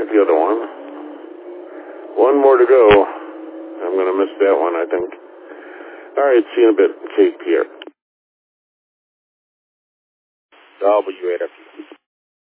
at the other one. One more to go. I'm going to miss that one, I think. All right, see you in a bit. Cape Pierre. W8FT.